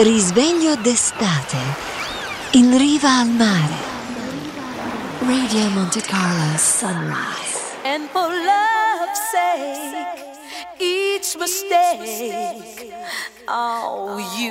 Risveglio d'estate in riva al mare. Radio Monte Carlo Sunrise. And for love's sake, each mistake, oh, you